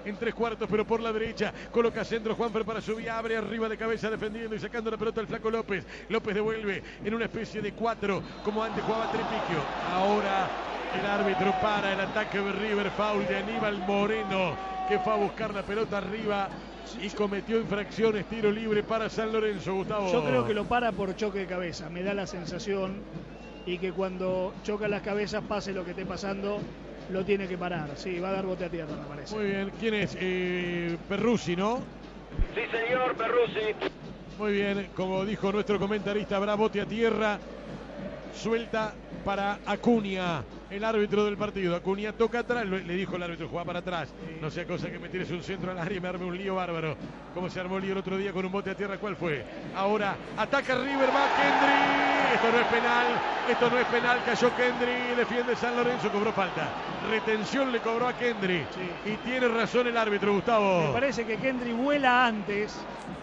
en 3/4, pero por la derecha. Coloca centro Juanfer para subir, abre arriba de cabeza defendiendo y sacando la pelota el flaco López. López devuelve en una especie de 4, como antes jugaba Tripiquio. Ahora el árbitro para el ataque de River, foul de Aníbal Moreno, que fue a buscar la pelota arriba y cometió infracciones. Tiro libre para San Lorenzo, Gustavo. Yo creo que lo para por choque de cabeza, me da la sensación, y que cuando chocan las cabezas, pase lo que esté pasando, lo tiene que parar. Sí, va a dar bote a tierra, me parece. Muy bien, ¿quién es? Perruzzi, ¿no? Sí, señor, Perruzzi. Muy bien, como dijo nuestro comentarista, habrá bote a tierra. Suelta para Acuña, el árbitro del partido. Acuña toca atrás, le dijo el árbitro, juega para atrás. No sea cosa que me tires un centro al área y me arme un lío bárbaro. Como se armó el lío el otro día con un bote a tierra, ¿cuál fue? Ahora ataca River, va Kendry. Esto no es penal, esto no es penal, cayó Kendry, defiende San Lorenzo, cobró falta. Retención le cobró a Kendry. Sí. Y tiene razón el árbitro, Gustavo. Me parece que Kendry vuela antes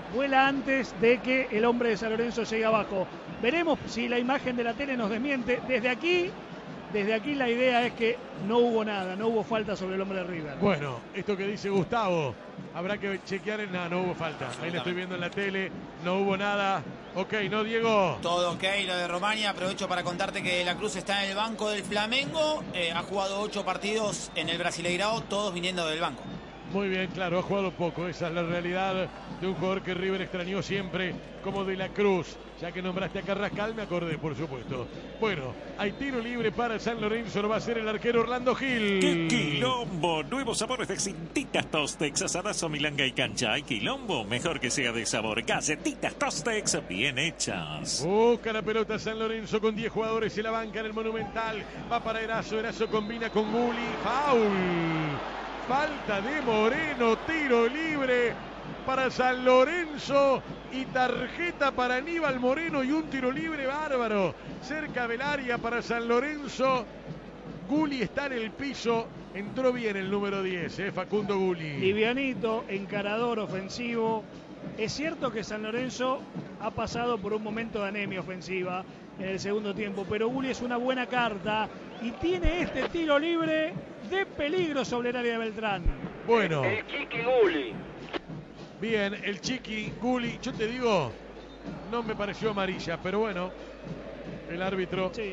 de que el hombre de San Lorenzo llegue abajo. Veremos si la imagen de la tele nos desmiente. Desde aquí la idea es que no hubo nada, no hubo falta sobre el hombre de River. Bueno, esto que dice Gustavo, habrá que chequear en nada, no hubo falta. Ahí la estoy viendo en la tele, no hubo nada. Ok, ¿no, Diego? Todo ok, lo de Romania. Aprovecho para contarte que La Cruz está en el banco del Flamengo. Ha jugado 8 partidos en el Brasileirao, todos viniendo del banco. Muy bien, claro, ha jugado poco. Esa es la realidad de un jugador que River extrañó siempre, como De la Cruz. Ya que nombraste a Carrascal, me acordé, por supuesto. Bueno, hay tiro libre para San Lorenzo, lo va a hacer el arquero Orlando Gil. ¡Qué quilombo! Nuevos sabores de Cintitas Tostex, asadas o milanga y cancha. Hay quilombo, mejor que sea de sabor. Galletitas Tostex, bien hechas. Busca la pelota San Lorenzo con 10 jugadores en la banca en el Monumental. Va para Erazo, Erazo combina con Gulli. ¡Foul! Falta de Moreno, tiro libre para San Lorenzo y tarjeta para Aníbal Moreno y un tiro libre bárbaro cerca del área para San Lorenzo. Gulli está en el piso, entró bien el número 10, Facundo Gulli. Livianito, encarador, ofensivo. Es cierto que San Lorenzo ha pasado por un momento de anemia ofensiva en el segundo tiempo, pero Gulli es una buena carta y tiene este tiro libre de peligro sobre el área de Beltrán. Bueno. El Chiqui Gulli. Bien, el Chiqui Gulli, yo te digo, no me pareció amarilla, pero bueno, el árbitro. Sí.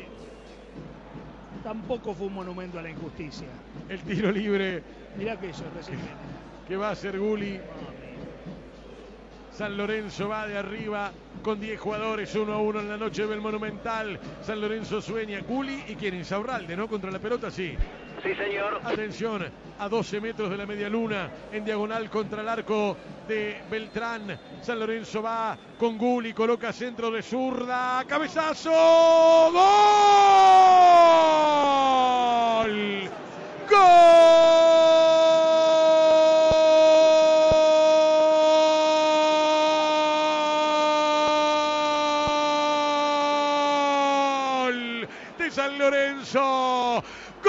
Tampoco fue un monumento a la injusticia. El tiro libre. Mirá que eso recién. Que va a ser Gulli. San Lorenzo va de arriba con 10 jugadores, 1-1 en la noche del Monumental. San Lorenzo sueña. Gulli y quien Insaurralde, ¿no? Contra la pelota, sí. Sí, señor. Atención, a 12 metros de la media luna, en diagonal contra el arco de Beltrán. San Lorenzo va con Gulli, coloca centro de zurda, cabezazo, ¡gol! ¡Gol! De San Lorenzo.